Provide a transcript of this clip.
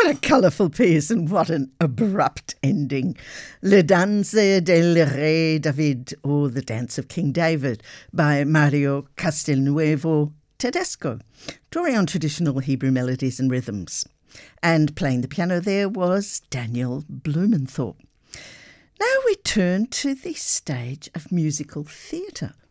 What a colourful piece and what an abrupt ending. Le Danse del Re David, or The Dance of King David, by Mario Castelnuovo Tedesco, drawing on traditional Hebrew melodies and rhythms. And playing the piano there was Daniel Blumenthal. Now we turn to the stage of musical theatre,